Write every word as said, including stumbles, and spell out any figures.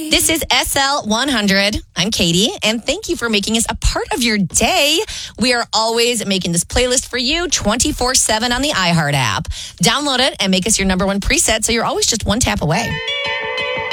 This is S L one hundred. I'm Katie, and thank you for making us a part of your day. We are always making this playlist for you twenty-four seven on the iHeart app. Download it and make us your number one preset so you're always just one tap away.